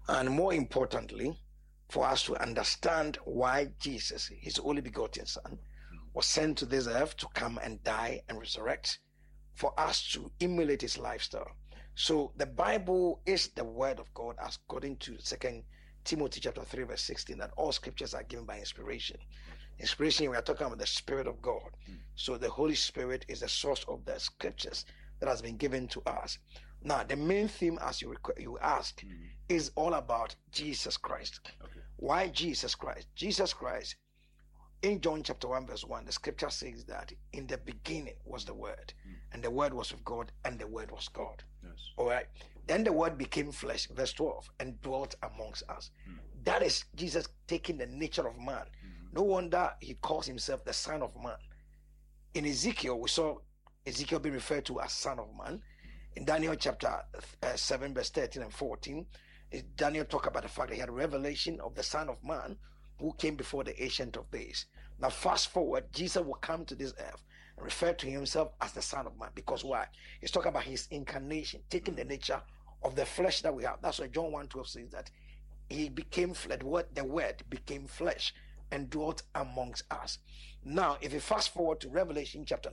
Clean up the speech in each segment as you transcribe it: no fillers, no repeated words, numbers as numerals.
And more importantly, for us to understand why Jesus, his only begotten Son, was sent to this earth to come and die and resurrect, for us to emulate his lifestyle. So the Bible is the word of God, according to 2 Timothy chapter 3 verse 16, that all scriptures are given by inspiration. Inspiration, we are talking about the Spirit of God. So the Holy Spirit is the source of the scriptures that has been given to us. Now, the main theme, as you ask, is all about Jesus Christ. Okay. Why Jesus Christ? Jesus Christ, in John chapter 1 verse 1, the scripture says that in the beginning was the Word, and the Word was with God, and the Word was God. Yes. All right. Then the Word became flesh, verse 12, and dwelt amongst us. That is Jesus taking the nature of man. No wonder he calls himself the Son of Man. In Ezekiel, we saw Ezekiel being referred to as Son of Man. In Daniel chapter 7 verse 13 and 14, Daniel talked about the fact that he had a revelation of the Son of Man who came before the Ancient of Days. Now fast forward, Jesus will come to this earth and refer to himself as the Son of Man. Because why? He's talking about his incarnation, taking the nature of the flesh that we have. That's why John 1:12 says that he became flesh, the word became flesh and dwelt amongst us. Now, if you fast forward to Revelation chapter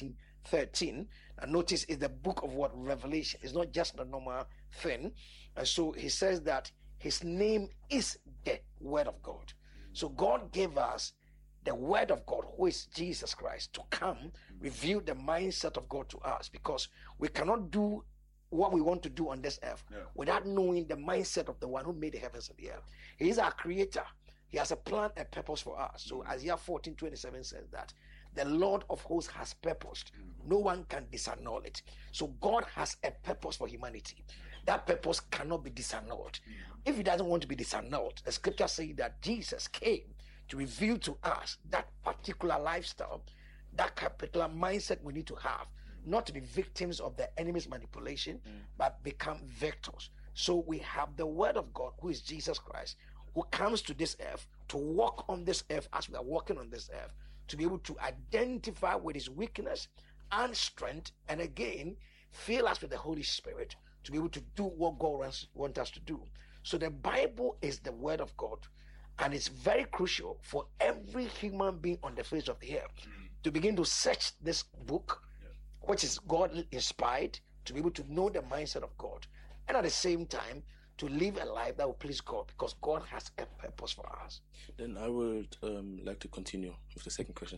19:13, and notice it's the book of what? Revelation. It's not just a normal thing. And so he says that his name is the Word of God. So God gave us the Word of God, who is Jesus Christ, to come reveal the mindset of God to us, because we cannot do what we want to do on this earth without knowing the mindset of the one who made the heavens and the earth. He is our creator. He has a plan, a purpose for us. So Isaiah 14:27 says that the Lord of hosts has purposed. No one can disannul it. So God has a purpose for humanity. That purpose cannot be disannulled. If it doesn't want to be disannulled, the scripture says that Jesus came to reveal to us that particular lifestyle, that particular mindset we need to have, not to be victims of the enemy's manipulation, but become victors. So we have the Word of God, who is Jesus Christ, who comes to this earth to walk on this earth as we are walking on this earth, to be able to identify with his weakness and strength, and again, fill us with the Holy Spirit to be able to do what God wants us to do. So the Bible is the Word of God, and it's very crucial for every human being on the face of the earth to begin to search this book, which is God inspired, to be able to know the mindset of God, and at the same time to live a life that will please God, because God has a purpose for us. Then I would like to continue with the second question.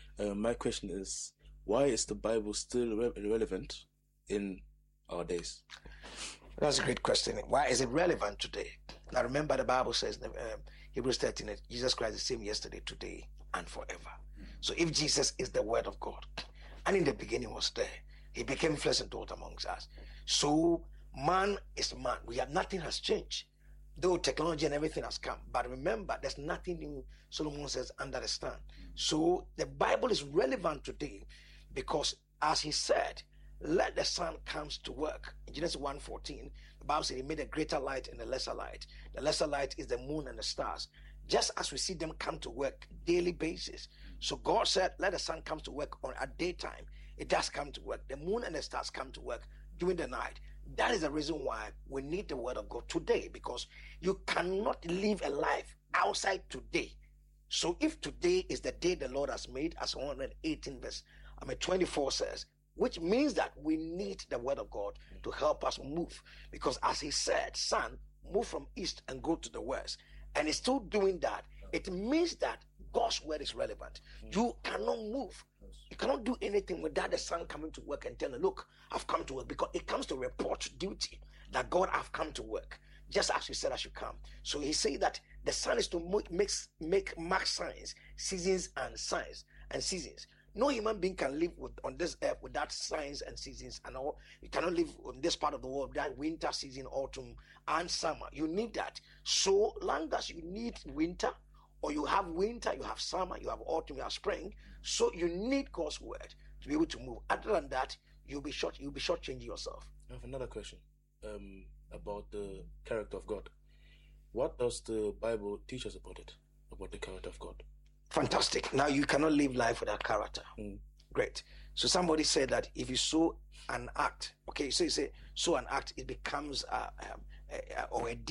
My question is, why is the Bible still relevant in our days? That's a great question. Why is it relevant today? Now remember, the Bible says in Hebrews 13 that Jesus Christ is the same yesterday, today, and forever. So if Jesus is the Word of God, and in the beginning was there, he became flesh and dwelt amongst us. So man is man. Nothing has changed. Though technology and everything has come. But remember, there's nothing new, Solomon says, under the sun. So the Bible is relevant today because, as he said, let the sun come to work. In Genesis 1:14, the Bible said he made a greater light and a lesser light. The lesser light is the moon and the stars. Just as we see them come to work daily basis. So God said, let the sun come to work at daytime. It does come to work. The moon and the stars come to work during the night. That is the reason why we need the Word of God today, because you cannot live a life outside today. So if today is the day the Lord has made, as 118 verse 24 says, which means that we need the Word of God to help us move. Because as he said, sun, move from east and go to the west. And it's still doing that. It means that God's word is relevant. You cannot move. You cannot do anything without the sun coming to work and telling, look, I've come to work, because it comes to report duty that God, I've come to work. Just as you said I should come. So he said that the sun is to mark signs, seasons and signs and seasons. No human being can live on this earth without signs and seasons and all. You cannot live on this part of the world without winter season, autumn and summer. You need that. So long as you need winter, or you have winter, you have summer, you have autumn, you have spring. So you need God's word to be able to move. Other than that, you'll be shortchanging yourself. I have another question about the character of God. What does the Bible teach us about it, about the character of God? Fantastic. Now you cannot live life without character. Great. So somebody said that if you sow an act, okay, so you say sow an act, it becomes or a